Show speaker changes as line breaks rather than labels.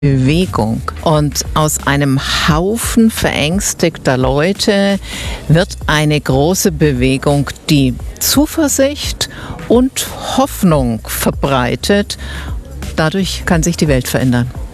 Bewegung. Und aus einem Haufen verängstigter Leute wird eine große Bewegung, die Zuversicht und Hoffnung verbreitet. Dadurch kann sich die Welt verändern.